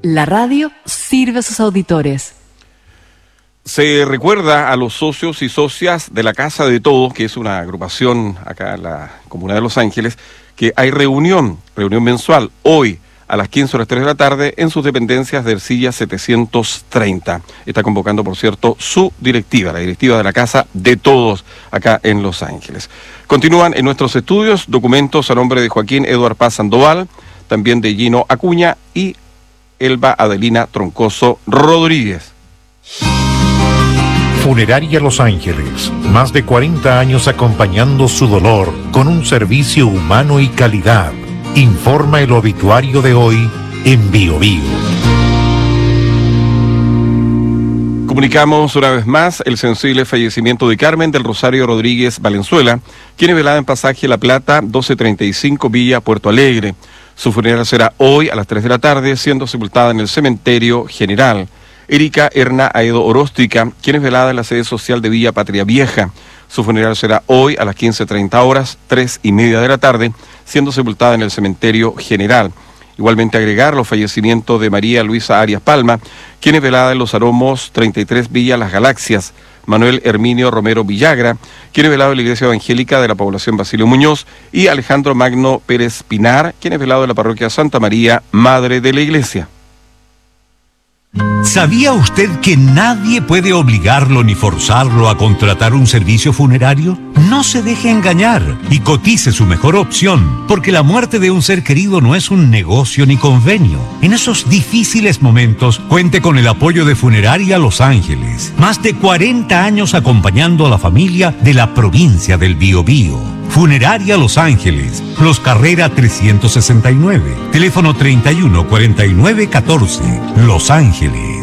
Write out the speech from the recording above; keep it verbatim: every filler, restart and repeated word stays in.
La radio sirve a sus auditores. Se recuerda a los socios y socias de la Casa de Todos, que es una agrupación acá en la Comuna de Los Ángeles, que hay reunión, reunión mensual, hoy a las quince horas tres de la tarde en sus dependencias de Ercilla setecientos treinta. Está convocando, por cierto, su directiva, la directiva de la Casa de Todos, acá en Los Ángeles. Continúan en nuestros estudios documentos a nombre de Joaquín Eduard Paz Sandoval, también de Gino Acuña y Elba Adelina Troncoso Rodríguez. Funeraria Los Ángeles, más de cuarenta años acompañando su dolor con un servicio humano y calidad. Informa el obituario de hoy en Bio Bio. Comunicamos una vez más el sensible fallecimiento de Carmen del Rosario Rodríguez Valenzuela, quien es velada en pasaje La Plata, doce treinta y cinco Villa Puerto Alegre. Su funeral será hoy a las tres de la tarde, siendo sepultada en el Cementerio General. Erika Erna Aedo Oróstica, quien es velada en la sede social de Villa Patria Vieja. Su funeral será hoy a las quince treinta horas, tres y media de la tarde, siendo sepultada en el Cementerio General. Igualmente agregar los fallecimientos de María Luisa Arias Palma, quien es velada en Los Aromos treinta y tres Villa Las Galaxias. Manuel Herminio Romero Villagra, quien es velado en la Iglesia Evangélica de la población Basilio Muñoz, y Alejandro Magno Pérez Pinar, quien es velado en la parroquia Santa María, Madre de la Iglesia. ¿Sabía usted que nadie puede obligarlo ni forzarlo a contratar un servicio funerario? No se deje engañar y cotice su mejor opción, porque la muerte de un ser querido no es un negocio ni convenio. En esos difíciles momentos, cuente con el apoyo de Funeraria Los Ángeles. Más de cuarenta años acompañando a la familia de la provincia del Biobío. Funeraria Los Ángeles, Los Carrera trescientos sesenta y nueve, teléfono treinta y uno cuarenta y nueve catorce, Los Ángeles.